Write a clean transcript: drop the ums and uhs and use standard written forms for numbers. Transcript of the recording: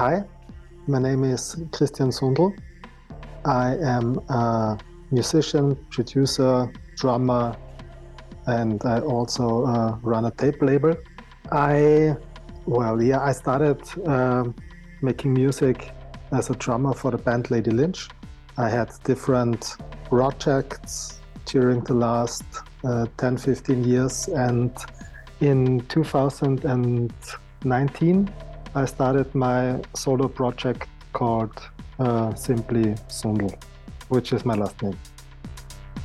Hi, my name is Christian Sundl. I am a musician, producer, drummer, and I also run a tape label. I started making music as a drummer for the band Lady Lynch. I had different projects during the last 10, 15 years, and in 2019, I started my solo project called simply Sundl, which is my last name.